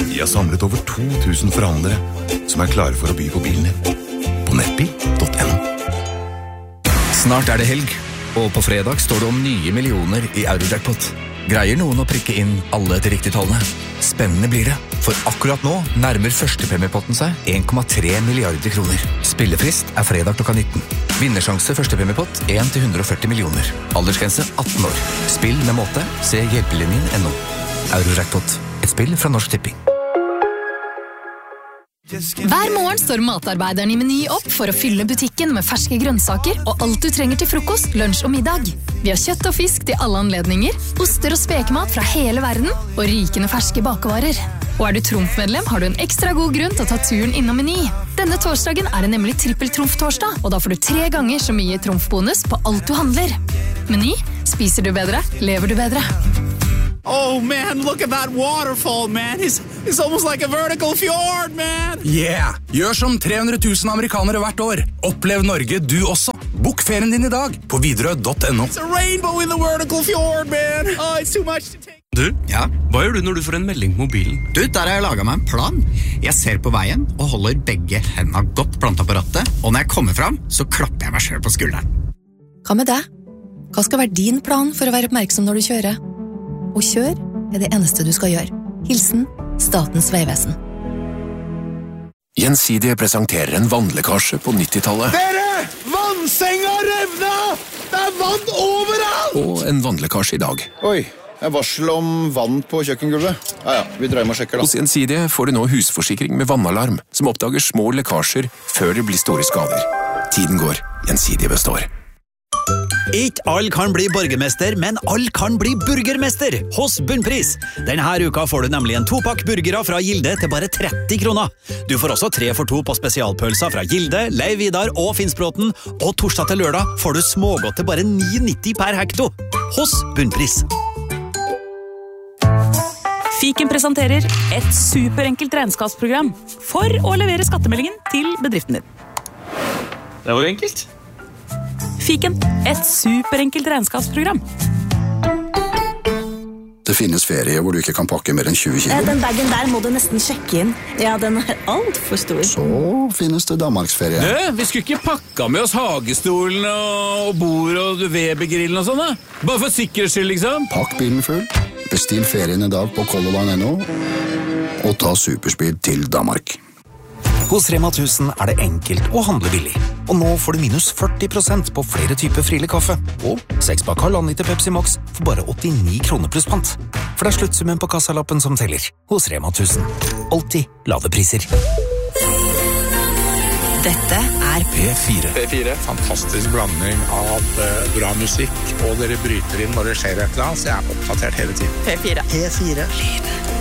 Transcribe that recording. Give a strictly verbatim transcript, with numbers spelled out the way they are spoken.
De har samlet over to tusen forhandlere som er klare for å by på bilen din. På nettbil punktum no. Snart er det helg, og på fredag står det om nye millioner i Eurojackpot. Greier noen å prikke inn alle til riktig tallene? Spennende blir det, for akkurat nå nærmer førstepremiepotten seg en komma tre milliarder kroner. Spillefrist er fredag klokka nitten. Vinnersjanse førstepremiepott en til hundre og førti millioner. Aldersgrense atten år. Spill med måte. Se hjelpelinjen punktum no. Eurojackpot. Et spill fra Norsk Tipping. Hver morgen står matarbeideren i Meny opp for å fylle butikken med ferske grønnsaker og alt du trenger til frokost, lunsj og middag. Vi har kjøtt og fisk til alle anledninger, oster og spekemat fra hele verden og rikende ferske bakevarer. Og er du Trumf-medlem, har du en ekstra god grunn til å ta turen innom Meny. Denne torsdagen er det nemlig trippel-Trumf-torsdag, og da får du tre ganger så mye Trumf-bonus på alt du handler. Meny, spiser du bedre, lever du bedre. Oh man, look at that waterfall, man. It's, it's almost like a vertical fjord, man. Yeah! Gjør som tre hundre tusen amerikanere hvert år. Opplev Norge du også. Bok ferien din i dag på Widerøe punktum no. It's a rainbow in the vertical fjord, man. Oh, it's too much to take. Du, ja? Hva gjør du når du får en melding på mobilen? Du, der har jeg laget meg en plan. Jeg ser på veien og holder begge hendene godt plantet på rattet, og når jeg kommer frem, så klapper jeg meg selv på skulderen. Hva med deg? Hva skal være din plan for å være oppmerksom når du kjører? Og kjør er det eneste du skal gjøre. Hilsen Statens vegvesen. Gjensidige presenterer en vannlekkasje på nittitallet. Dere! Vannsenga revna! Det er vann overalt! Og en vannlekkasje i dag. Oi, en varsel om vann på kjøkkengulvet. Ja, ja, vi dreier med og sjekker da. Hos Gjensidige får du nå husforsikring med vannalarm, som oppdager små lekkasjer før det blir store skader. Tiden går, Gjensidige består. Ikke all kan bli borgermester, men all kan bli burgermester hos Bunnpris. Denne uka får du nemlig en topakk burgere fra Gilde til bare tretti kroner. Du får også tre for to på spesialpølser fra Gilde, Leiv Vidar og Finnsbråten, og torsdag til lørdag får du smågodt til bare ni nitti per hekto hos Bunnpris. Fiken presenterer et superenkelt regnskapsprogram for å levere skattemeldingen til bedriften din. Det var enkelt. Fiken, et superenkelt regnskapsprogram. Det finnes ferie hvor du ikke kan pakke mer enn tjue kilo. Den bagen der må du nesten sjekke inn. Ja, den er alt for stor. Så finnes det Danmarksferie. Du, vi skulle ikke pakka med oss hagestolen og bord og Webergrillen og sånn da? Bare for sikkerhets skyld, liksom. Pakk bilen full, bestill ferien i dag på color line punktum no og ta superspeed til Danmark. Hos Rema tusen er det enkelt å handle billig. Og nå får du minus førti prosent på flere typer Friele kaffe. Og seks pakk halvannen liter Pepsi Max for bare åttini kroner pluss pant. For det er sluttsummen på kassalappen som teller. Hos Rema tusen. Alltid lave priser. Dette er P fire. P fire. Fantastisk blanding av uh, bra musikk, og dere bryter inn når det skjer et eller annet, så jeg er oppdatert hele tiden. P fire. P fire. Lyden